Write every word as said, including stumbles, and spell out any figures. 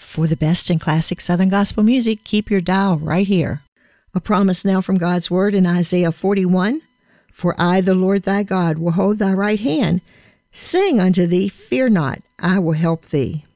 For the best in classic Southern gospel music, keep your dial right here. A promise now from God's Word in Isaiah forty-one. For I, the Lord thy God, will hold thy right hand. Sing unto thee, fear not, I will help thee.